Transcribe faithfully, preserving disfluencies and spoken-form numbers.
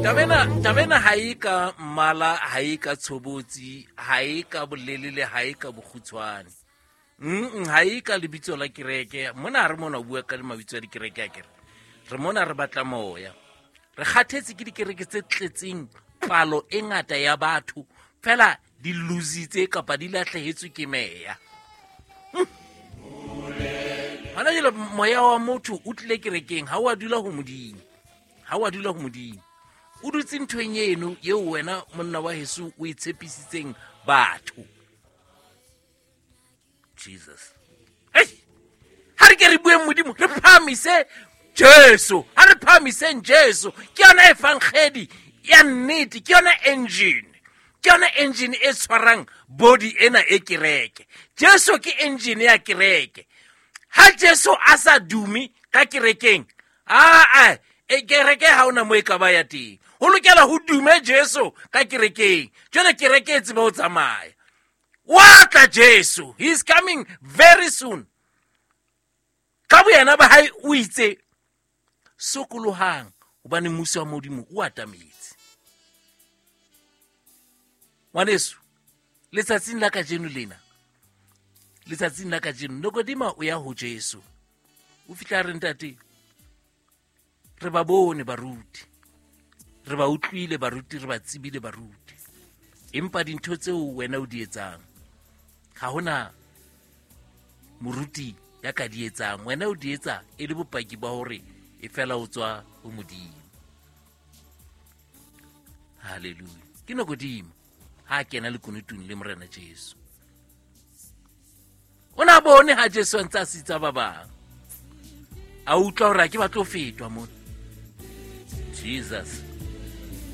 tabena tabena haika mala haika tshobotsi haika bolelele haika bokhutswane mm haika lebitso la kereke mona re mona bua ka mabitso a dikereke akere re mona re batla moya re khathetse ke dikereke tse tletseng palo e ngata ya batho fela di lositse kapa di lahlehetswe ke meya ana jela moya wa motho o tlile kerekeng ha wa dula ho modimo ha wa dula ho modimo o dutse nthweng eno yeo wena monna wa Hesu o itshepisitseng batho Jesus hey ha re ke re bue modimo re phamise Jesu ha re phamise Jesu ke yona e fang khedi ya nnete ke yona engine ke yona engine e tshwarang body ena e kereke Jesu ke engine ya kereke ha Jesu asa dumi ka kerekeng a a e kereke ha ona mo e ka ba ya teng ho lokela ho dume Jesu ka kerekeng jona kereke e tseba ho tsamaya wa Jesu he is coming very soon ka boyana ba hai o itse sokolohang hobane mmuso wa modimo o atametse waneso letsatsing la ka jeno lena letsatsing la ka jeno Nikodima o ya ho Jesu o fitla re ntate re ba bone baruti re ba utlwile baruti re ba tsibile baruti empa dintho tseo wena o di etsang ha hona moruti ya ka di etsang wena o di etsa e le bopaki ba hore e fela o tswa ho modimo haleluya ke Nikodimo ha kena le kunutung le morena Jesu ona bone ha Jesu a ntsa sitsa ba bang a utlwa hore ke ba tlo fetwa mona Jesus